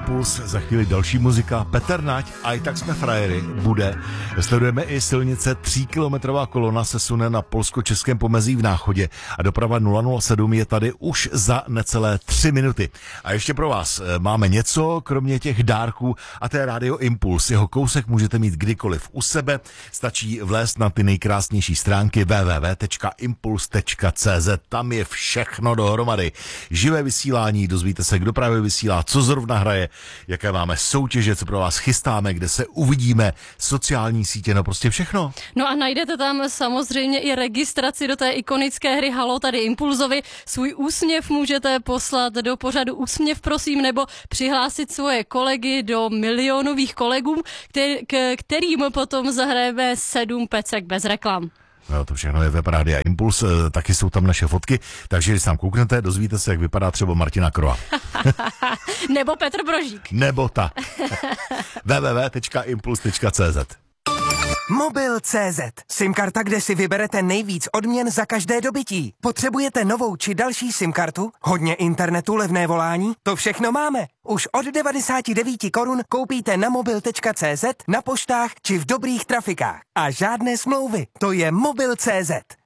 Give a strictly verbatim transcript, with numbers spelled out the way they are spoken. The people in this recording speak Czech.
Impuls, za chvíli další muzika, Petr Nať, a i tak jsme frajery, bude. Sledujeme i silnice, tříkilometrová kolona se sune na polsko-českém pomezí v Náchodě a doprava nula nula sedm je tady už za necelé tři minuty. A ještě pro vás máme něco, kromě těch dárků, a to je Rádio Impuls. Jeho kousek můžete mít kdykoliv u sebe, stačí vlézt na ty nejkrásnější stránky w w w tečka impuls tečka c z. Tam je všechno dohromady. Živé vysílání, dozvíte se, kdo právě vysílá, co zrovna hraje, jaké máme soutěže, co pro vás chystáme, kde se uvidíme, sociální sítě, no prostě všechno. No a najdete tam samozřejmě i registraci do té ikonické hry Halo tady Impulzovi. Svůj úsměv můžete poslat do pořadu Úsměv prosím, nebo přihlásit svoje kolegy do milionových kolegů, který, k kterým potom zahrajeme sedm pecek bez reklam. No, to všechno je web Rádia Impuls, taky jsou tam naše fotky, takže když tam kouknete, dozvíte se, jak vypadá třeba Martina Kroa. Nebo Petr Brožík. Nebo ta. w w w tečka impuls tečka c z. Mobil tečka cé zet. SIM-karta, kde si vyberete nejvíc odměn za každé dobytí. Potřebujete novou či další SIM-kartu? Hodně internetu, levné volání? To všechno máme. Už od devadesát devět korun koupíte na mobil tečka cé zet, na poštách či v dobrých trafikách. A žádné smlouvy. To je mobil tečka cé zet.